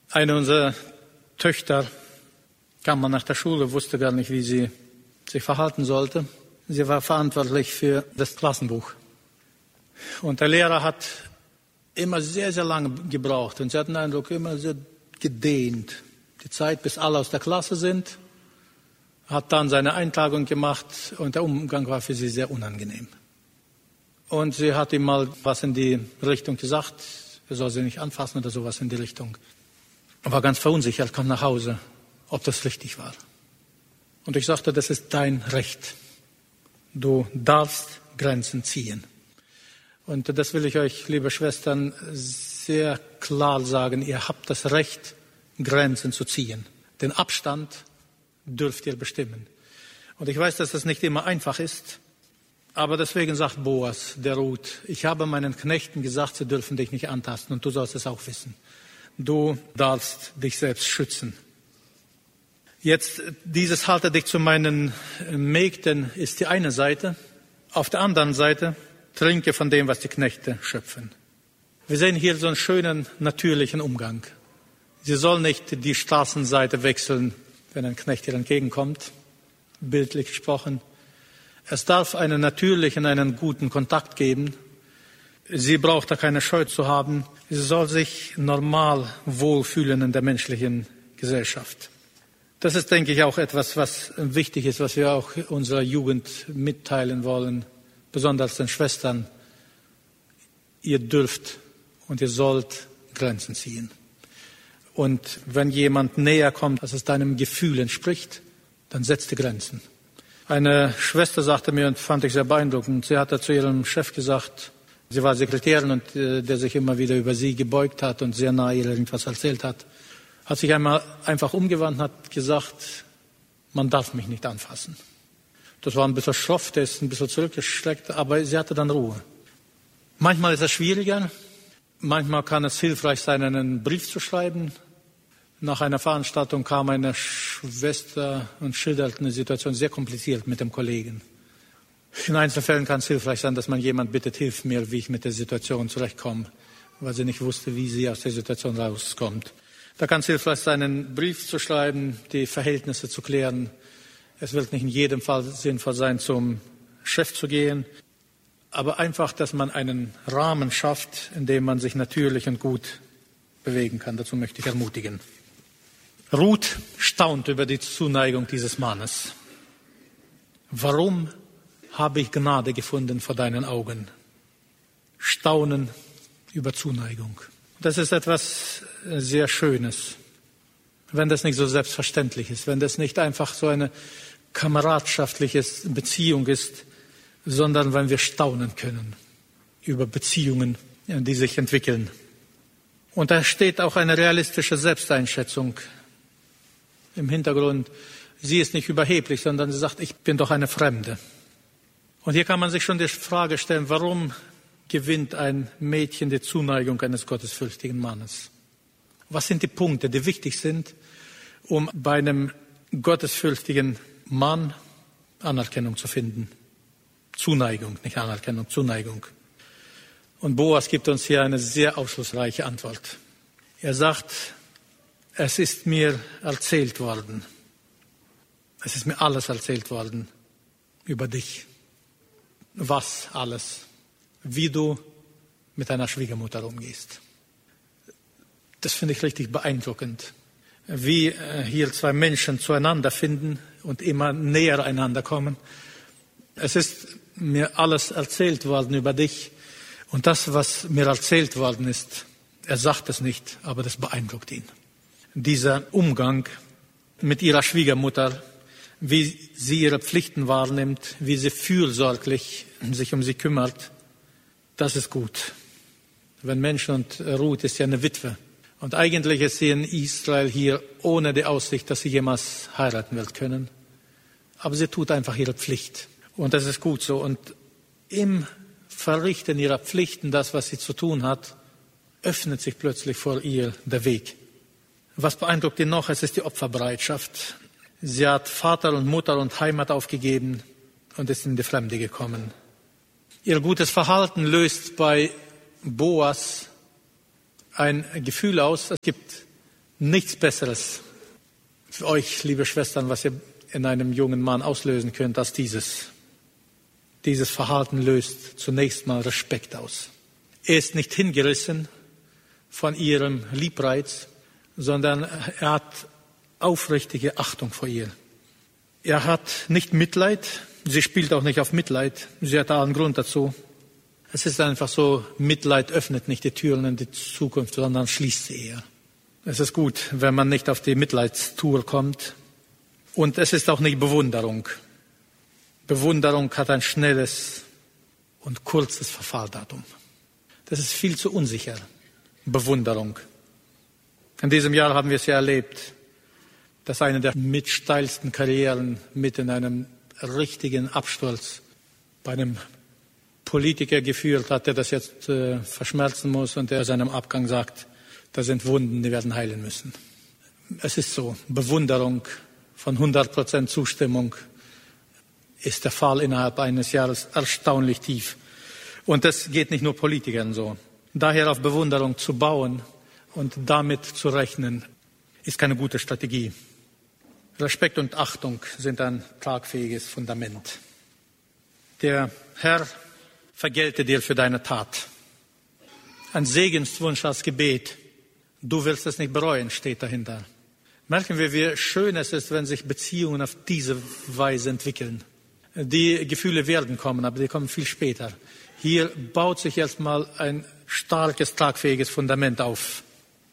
Eine unserer Töchter kam mal nach der Schule, wusste gar nicht, wie sie sich verhalten sollte. Sie war verantwortlich für das Klassenbuch. Und der Lehrer hat immer sehr, sehr lange gebraucht. Und sie hat den Eindruck, immer sehr gedehnt. Die Zeit, bis alle aus der Klasse sind, hat dann seine Eintragung gemacht und der Umgang war für sie sehr unangenehm. Und sie hat ihm mal was in die Richtung gesagt, er soll sie nicht anfassen oder sowas in die Richtung. Er war ganz verunsichert, kam nach Hause, ob das richtig war. Und ich sagte, das ist dein Recht. Du darfst Grenzen ziehen. Und das will ich euch, liebe Schwestern, sehr klar sagen. Ihr habt das Recht, Grenzen zu ziehen. Den Abstand dürft ihr bestimmen. Und ich weiß, dass das nicht immer einfach ist. Aber deswegen sagt Boas, der Ruth, ich habe meinen Knechten gesagt, sie dürfen dich nicht antasten. Und du sollst es auch wissen. Du darfst dich selbst schützen. Jetzt, dieses halte dich zu meinen Mägden ist die eine Seite. Auf der anderen Seite, trinke von dem, was die Knechte schöpfen. Wir sehen hier so einen schönen, natürlichen Umgang. Sie soll nicht die Straßenseite wechseln, wenn ein Knecht ihr entgegenkommt, bildlich gesprochen. Es darf einen natürlichen, einen guten Kontakt geben. Sie braucht da keine Scheu zu haben. Sie soll sich normal wohlfühlen in der menschlichen Gesellschaft. Das ist, denke ich, auch etwas, was wichtig ist, was wir auch unserer Jugend mitteilen wollen, besonders den Schwestern. Ihr dürft und ihr sollt Grenzen ziehen. Und wenn jemand näher kommt, dass es deinem Gefühl entspricht, dann setzt die Grenzen. Eine Schwester sagte mir, und fand ich sehr beeindruckend, sie hatte zu ihrem Chef gesagt, sie war Sekretärin und der sich immer wieder über sie gebeugt hat und sehr nahe ihr irgendwas erzählt hat, hat sich einmal einfach umgewandt und hat gesagt, man darf mich nicht anfassen. Das war ein bisschen schroff, der ist ein bisschen zurückgestreckt, aber sie hatte dann Ruhe. Manchmal ist es schwieriger, manchmal kann es hilfreich sein, einen Brief zu schreiben. Nach einer Veranstaltung kam eine Schwester und schilderte eine Situation sehr kompliziert mit dem Kollegen. In Einzelfällen kann es hilfreich sein, dass man jemand bittet, hilf mir, wie ich mit der Situation zurechtkomme, weil sie nicht wusste, wie sie aus der Situation rauskommt. Da kann es hilfreich sein, einen Brief zu schreiben, die Verhältnisse zu klären. Es wird nicht in jedem Fall sinnvoll sein, zum Chef zu gehen, aber einfach, dass man einen Rahmen schafft, in dem man sich natürlich und gut bewegen kann. Dazu möchte ich ermutigen. Ruth staunt über die Zuneigung dieses Mannes. Warum habe ich Gnade gefunden vor deinen Augen? Staunen über Zuneigung. Das ist etwas sehr Schönes, wenn das nicht so selbstverständlich ist, wenn das nicht einfach so eine kameradschaftliche Beziehung ist, sondern wenn wir staunen können über Beziehungen, die sich entwickeln. Und da steht auch eine realistische Selbsteinschätzung im Hintergrund. Sie ist nicht überheblich, sondern sie sagt, ich bin doch eine Fremde. Und hier kann man sich schon die Frage stellen, warum gewinnt ein Mädchen die Zuneigung eines gottesfürchtigen Mannes? Was sind die Punkte, die wichtig sind, um bei einem gottesfürchtigen Mann Anerkennung zu finden? Zuneigung, nicht Anerkennung, Zuneigung. Und Boas gibt uns hier eine sehr aufschlussreiche Antwort. Er sagt, es ist mir erzählt worden. Es ist mir alles erzählt worden über dich. Was alles? Wie du mit deiner Schwiegermutter umgehst. Das finde ich richtig beeindruckend. Wie hier zwei Menschen zueinander finden und immer näher einander kommen. Es ist mir alles erzählt worden über dich. Und das, was mir erzählt worden ist, er sagt es nicht, aber das beeindruckt ihn. Dieser Umgang mit ihrer Schwiegermutter, wie sie ihre Pflichten wahrnimmt, wie sie fürsorglich sich um sie kümmert, das ist gut. Wenn Menschen, und Ruth ist ja eine Witwe, und eigentlich ist sie in Israel hier ohne die Aussicht, dass sie jemals heiraten wird können. Aber sie tut einfach ihre Pflicht. Und das ist gut so. Und im Verrichten ihrer Pflichten, das, was sie zu tun hat, öffnet sich plötzlich vor ihr der Weg. Was beeindruckt ihn noch? Es ist die Opferbereitschaft. Sie hat Vater und Mutter und Heimat aufgegeben und ist in die Fremde gekommen. Ihr gutes Verhalten löst bei Boas ein Gefühl aus. Es gibt nichts Besseres für euch, liebe Schwestern, was ihr in einem jungen Mann auslösen könnt, als dieses. Dieses Verhalten löst zunächst mal Respekt aus. Er ist nicht hingerissen von ihrem Liebreiz, sondern er hat aufrichtige Achtung vor ihr. Er hat nicht Mitleid, sie spielt auch nicht auf Mitleid, sie hat da einen Grund dazu. Es ist einfach so, Mitleid öffnet nicht die Türen in die Zukunft, sondern schließt sie eher. Es ist gut, wenn man nicht auf die Mitleidstour kommt. Und es ist auch nicht Bewunderung. Bewunderung hat ein schnelles und kurzes Verfalldatum. Das ist viel zu unsicher. Bewunderung. In diesem Jahr haben wir es ja erlebt, dass eine der mit steilsten Karrieren mit in einem richtigen Absturz bei einem Politiker geführt hat, der das jetzt verschmerzen muss und der seinem Abgang sagt, da sind Wunden, die werden heilen müssen. Es ist so, Bewunderung von 100% Zustimmung ist der Fall innerhalb eines Jahres erstaunlich tief. Und das geht nicht nur Politikern so. Daher auf Bewunderung zu bauen und damit zu rechnen, ist keine gute Strategie. Respekt und Achtung sind ein tragfähiges Fundament. Der Herr vergelte dir für deine Tat. Ein Segenswunsch als Gebet. Du wirst es nicht bereuen, steht dahinter. Merken wir, wie schön es ist, wenn sich Beziehungen auf diese Weise entwickeln. Die Gefühle werden kommen, aber die kommen viel später. Hier baut sich erstmal ein starkes, tragfähiges Fundament auf.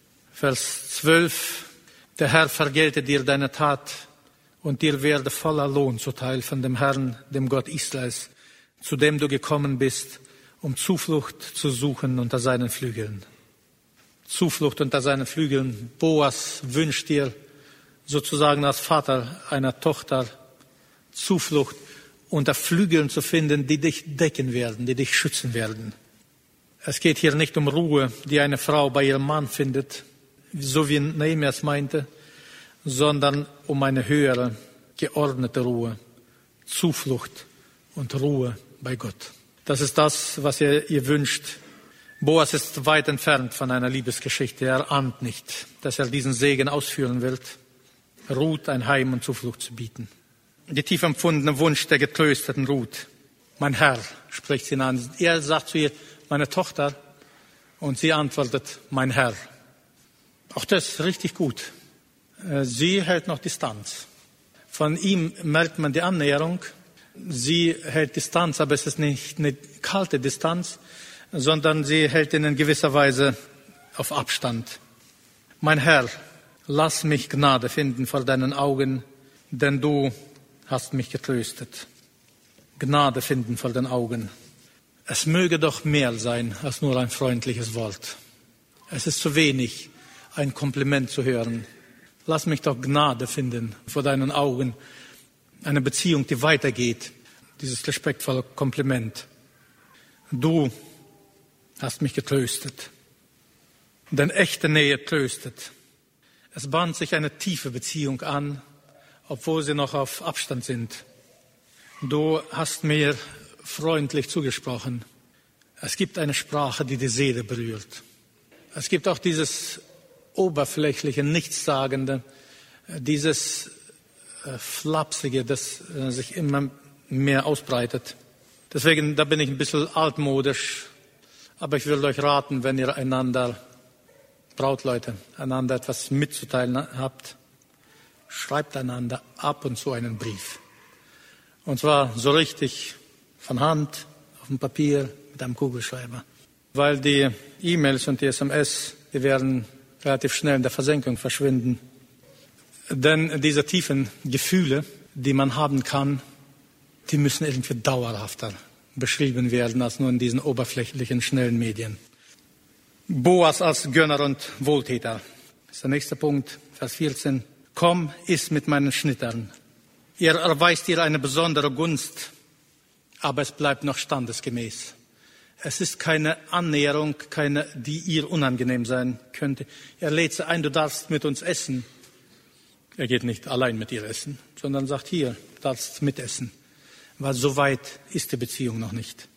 Vers 12. Der Herr vergelte dir deine Tat und dir werde voller Lohn zuteil von dem Herrn, dem Gott Israels, zu dem du gekommen bist, um Zuflucht zu suchen unter seinen Flügeln. Zuflucht unter seinen Flügeln. Boas wünscht dir sozusagen als Vater einer Tochter Zuflucht unter Flügeln zu finden, die dich decken werden, die dich schützen werden. Es geht hier nicht um Ruhe, die eine Frau bei ihrem Mann findet, so wie Nehemias meinte, sondern um eine höhere, geordnete Ruhe, Zuflucht und Ruhe bei Gott. Das ist das, was ihr wünscht. Boas ist weit entfernt von einer Liebesgeschichte. Er ahnt nicht, dass er diesen Segen ausführen wird, Ruth ein Heim und Zuflucht zu bieten. Die tief empfundene Wunsch der getrösteten Ruth. Mein Herr, spricht sie an. Er sagt zu ihr, meine Tochter, und sie antwortet, mein Herr. Auch das ist richtig gut. Sie hält noch Distanz. Von ihm merkt man die Annäherung. Sie hält Distanz, aber es ist nicht eine kalte Distanz, sondern sie hält ihn in gewisser Weise auf Abstand. Mein Herr, lass mich Gnade finden vor deinen Augen, denn du hast mich getröstet. Gnade finden vor den Augen. Es möge doch mehr sein als nur ein freundliches Wort. Es ist zu wenig, ein Kompliment zu hören. Lass mich doch Gnade finden vor deinen Augen. Eine Beziehung, die weitergeht. Dieses respektvolle Kompliment. Du hast mich getröstet. Denn echte Nähe tröstet. Es bahnt sich eine tiefe Beziehung an, obwohl sie noch auf Abstand sind. Du hast mir freundlich zugesprochen. Es gibt eine Sprache, die die Seele berührt. Es gibt auch dieses oberflächliche, nichtssagende, dieses Flapsige, das sich immer mehr ausbreitet. Deswegen, da bin ich ein bisschen altmodisch, aber ich würde euch raten, wenn ihr einander, Brautleute, einander etwas mitzuteilen habt, schreibt einander ab und zu einen Brief. Und zwar so richtig von Hand, auf dem Papier, mit einem Kugelschreiber. Weil die E-Mails und die SMS, die werden relativ schnell in der Versenkung verschwinden. Denn diese tiefen Gefühle, die man haben kann, die müssen irgendwie dauerhafter beschrieben werden als nur in diesen oberflächlichen, schnellen Medien. Boas als Gönner und Wohltäter. Das ist der nächste Punkt, Vers 14. Komm, iss mit meinen Schnittern. Er erweist ihr eine besondere Gunst, aber es bleibt noch standesgemäß. Es ist keine Annäherung, keine, die ihr unangenehm sein könnte. Er lädt sie ein, du darfst mit uns essen. Er geht nicht allein mit ihr essen, sondern sagt, hier, du darfst mitessen. Weil so weit ist die Beziehung noch nicht.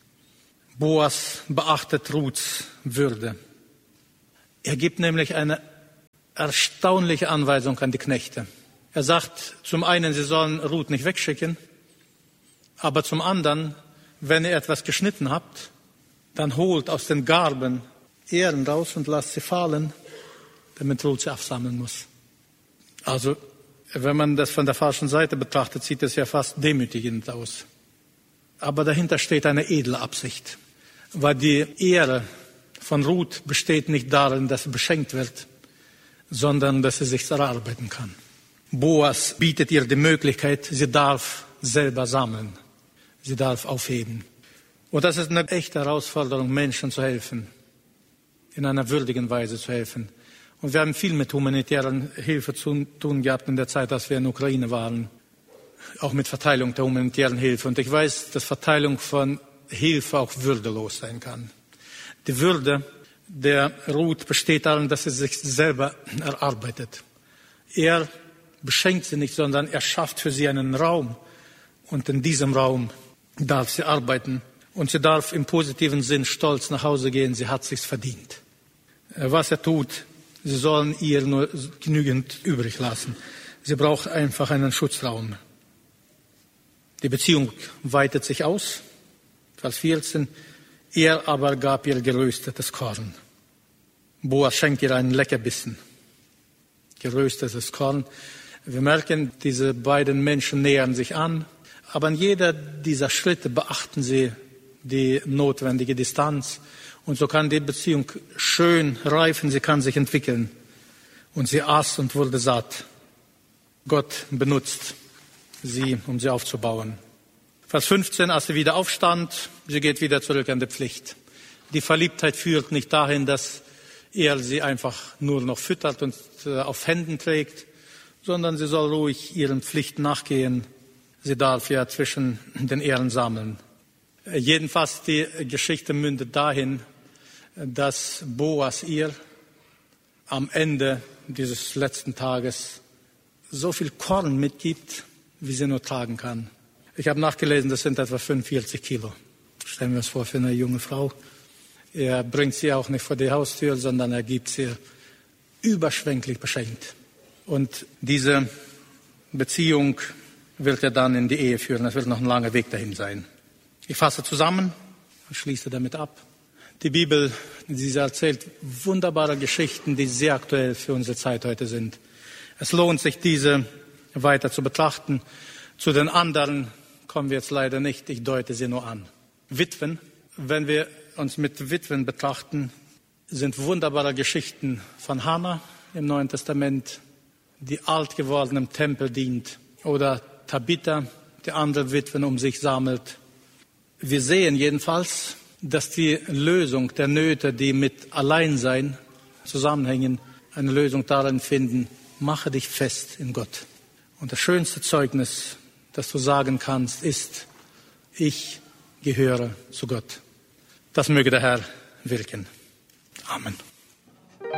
Boas beachtet Ruths Würde. Er gibt nämlich eine erstaunliche Anweisung an die Knechte. Er sagt zum einen, sie sollen Ruth nicht wegschicken, aber zum anderen, wenn ihr etwas geschnitten habt, dann holt aus den Garben Ähren raus und lasst sie fallen, damit Ruth sie aufsammeln muss. Also, wenn man das von der falschen Seite betrachtet, sieht es ja fast demütigend aus. Aber dahinter steht eine edle Absicht, weil die Ehre von Ruth besteht nicht darin, dass sie beschenkt wird, sondern dass sie sich erarbeiten kann. Boas bietet ihr die Möglichkeit, sie darf selber sammeln, sie darf aufheben. Und das ist eine echte Herausforderung, Menschen zu helfen, in einer würdigen Weise zu helfen. Und wir haben viel mit humanitären Hilfe zu tun gehabt in der Zeit, als wir in der Ukraine waren. Auch mit Verteilung der humanitären Hilfe. Und ich weiß, dass Verteilung von Hilfe auch würdelos sein kann. Die Würde der Ruth besteht darin, dass sie sich selber erarbeitet. Er beschenkt sie nicht, sondern er schafft für sie einen Raum. Und in diesem Raum darf sie arbeiten. Und sie darf im positiven Sinn stolz nach Hause gehen. Sie hat sich's verdient. Was er tut, sie sollen ihr nur genügend übrig lassen. Sie braucht einfach einen Schutzraum. Die Beziehung weitet sich aus. Vers 14. Er aber gab ihr geröstetes Korn. Boas schenkt ihr einen Leckerbissen. Geröstetes Korn. Wir merken, diese beiden Menschen nähern sich an. Aber an jeder dieser Schritte beachten sie die notwendige Distanz. Und so kann die Beziehung schön reifen, sie kann sich entwickeln. Und sie aß und wurde satt. Gott benutzt sie, um sie aufzubauen. Vers 15, als sie wieder aufstand, sie geht wieder zurück an die Pflicht. Die Verliebtheit führt nicht dahin, dass er sie einfach nur noch füttert und auf Händen trägt, sondern sie soll ruhig ihren Pflichten nachgehen. Sie darf ja zwischen den Ähren sammeln. Jedenfalls die Geschichte mündet dahin, dass Boas ihr am Ende dieses letzten Tages so viel Korn mitgibt, wie sie nur tragen kann. Ich habe nachgelesen, das sind etwa 45 Kilo. Stellen wir uns vor, für eine junge Frau. Er bringt sie auch nicht vor die Haustür, sondern er gibt sie überschwänglich beschenkt. Und diese Beziehung wird er dann in die Ehe führen. Es wird noch ein langer Weg dahin sein. Ich fasse zusammen und schließe damit ab. Die Bibel, sie erzählt wunderbare Geschichten, die sehr aktuell für unsere Zeit heute sind. Es lohnt sich, diese weiter zu betrachten. Zu den anderen kommen wir jetzt leider nicht. Ich deute sie nur an. Witwen, wenn wir uns mit Witwen betrachten, sind wunderbare Geschichten von Hannah im Neuen Testament, die alt geworden im Tempel dient. Oder Tabitha, die andere Witwen um sich sammelt. Wir sehen jedenfalls, dass die Lösung der Nöte, die mit Alleinsein zusammenhängen, eine Lösung darin finden, mache dich fest in Gott. Und das schönste Zeugnis, das du sagen kannst, ist, ich gehöre zu Gott. Das möge der Herr wirken. Amen.